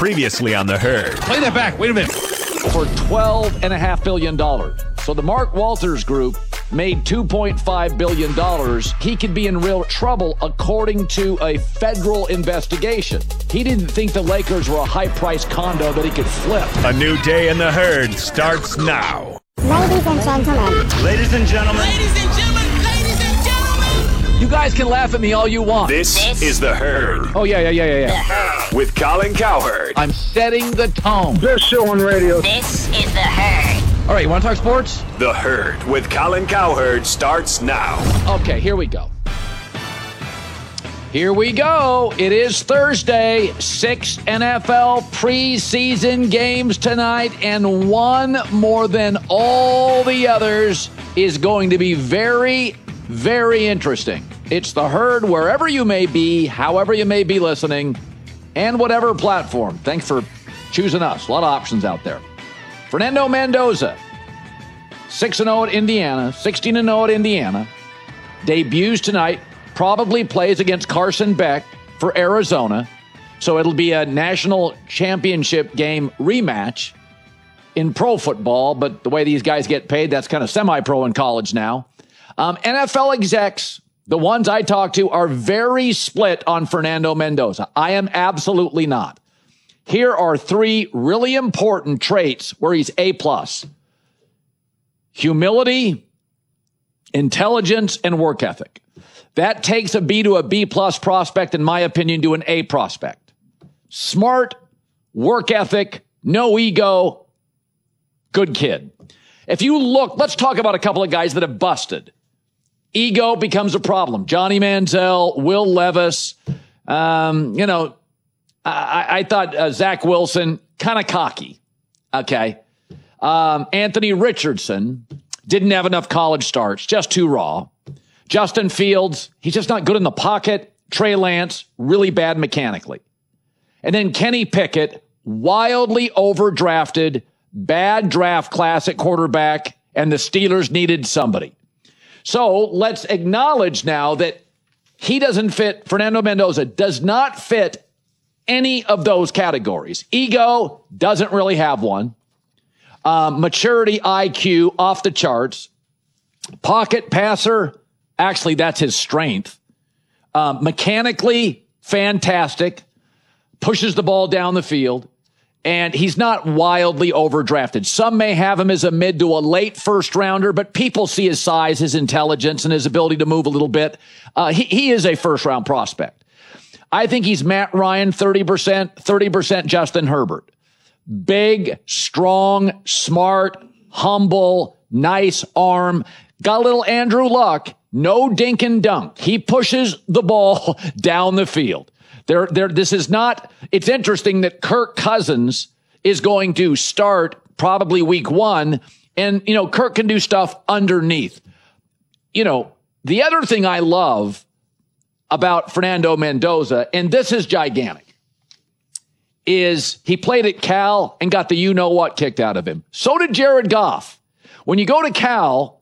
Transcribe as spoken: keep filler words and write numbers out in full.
Previously on The Herd. Play that back. Wait a minute. For twelve point five billion dollars. So the Mark Walters Group made two point five billion dollars. He could be in real trouble according to a federal investigation. He didn't think the Lakers were a high-priced condo that he could flip. A new day in The Herd starts now. Ladies and gentlemen. Ladies and gentlemen. Ladies and gentlemen. Ladies and gentlemen. You guys can laugh at me all you want. This, this is The Herd. Oh, yeah, yeah, yeah, yeah, yeah. With Colin Cowherd. I'm setting the tone. Best show on radio. This is The Herd. All right, you want to talk sports? The Herd with Colin Cowherd starts now. Okay, here we go. Here we go. It is Thursday. Six N F L preseason games tonight, and one more than all the others is going to be very, very interesting. It's The Herd wherever you may be, however you may be listening, and whatever platform. Thanks for choosing us. A lot of options out there. Fernando Mendoza, six and oh at Indiana, sixteen and oh at Indiana, debuts tonight, probably plays against Carson Beck for Arizona, so it'll be a national championship game rematch in pro football, but the way these guys get paid, that's kind of semi-pro in college now. Um, N F L execs, the ones I talk to, are very split on Fernando Mendoza. I am absolutely not. Here are three really important traits where he's A plus. Humility, intelligence, and work ethic. That takes a B to a B plus prospect, in my opinion, to an A prospect. Smart, work ethic, no ego, good kid. If you look, let's talk about a couple of guys that have busted. Ego becomes a problem. Johnny Manziel, Will Levis, um, you know, I, I thought uh, Zach Wilson, kind of cocky. Okay. Um, Anthony Richardson didn't have enough college starts, just too raw. Justin Fields, he's just not good in the pocket. Trey Lance, really bad mechanically. And then Kenny Pickett, wildly overdrafted, bad draft class at quarterback, and the Steelers needed somebody. So let's acknowledge now that he doesn't fit, Fernando Mendoza does not fit any of those categories. Ego, doesn't really have one. Um, maturity, I Q, off the charts. Pocket passer, actually, that's his strength. Um, mechanically, fantastic. Pushes the ball down the field. And he's not wildly overdrafted. Some may have him as a mid to a late first rounder, but people see his size, his intelligence, and his ability to move a little bit. Uh, he, he is a first round prospect. I think he's Matt Ryan, thirty percent, thirty percent Justin Herbert. Big, strong, smart, humble, nice arm. Got a little Andrew Luck. No dink and dunk. He pushes the ball down the field. There, there, this is not, it's interesting that Kirk Cousins is going to start probably week one. And, you know, Kirk can do stuff underneath. You know, the other thing I love about Fernando Mendoza, and this is gigantic, is he played at Cal and got the you-know-what kicked out of him. So did Jared Goff. When you go to Cal,